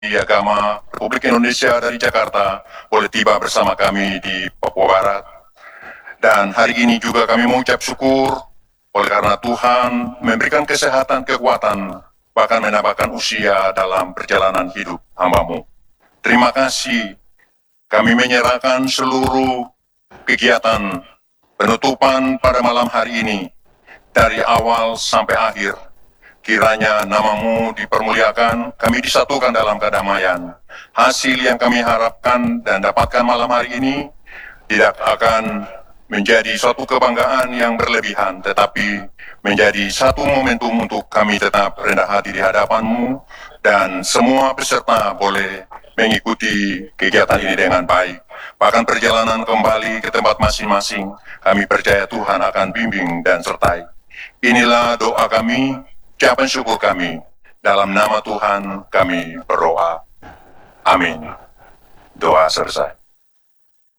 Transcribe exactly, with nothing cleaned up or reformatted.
Agama Republik Indonesia dari Jakarta boleh tiba bersama kami di Papua Barat. Dan hari ini juga kami mengucap syukur oleh karena Tuhan memberikan kesehatan, kekuatan, bahkan menambahkan usia dalam perjalanan hidup hamba-Mu. Terima kasih. Kami menyerahkan seluruh kegiatan penutupan pada malam hari ini dari awal sampai akhir. Kiranya nama-Mu dipermuliakan, kami disatukan dalam kedamaian. Hasil yang kami harapkan dan dapatkan malam hari ini tidak akan menjadi suatu kebanggaan yang berlebihan, tetapi menjadi satu momentum untuk kami tetap rendah hati di hadapan-Mu, dan semua peserta boleh mengikuti kegiatan ini dengan baik. Bahkan perjalanan kembali ke tempat masing-masing, kami percaya Tuhan akan bimbing dan sertai. Inilah doa kami, ucapan syukur kami. Dalam nama Tuhan kami berdoa. Amin. Doa selesai.